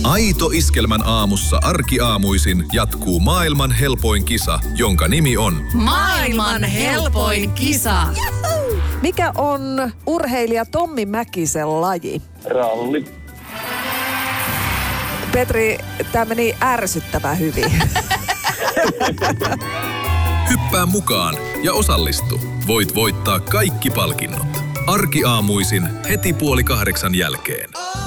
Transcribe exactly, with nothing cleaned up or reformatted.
Aito Iskelmän aamussa arkiaamuisin jatkuu maailman helpoin kisa, jonka nimi on Maailman helpoin kisa. Mikä on urheilija Tommi Mäkisen laji? Ralli. Petri, tämä meni ärsyttävän hyvin. Hyppää mukaan ja osallistu. Voit voittaa kaikki palkinnot. Arkiaamuisin heti puoli kahdeksan jälkeen.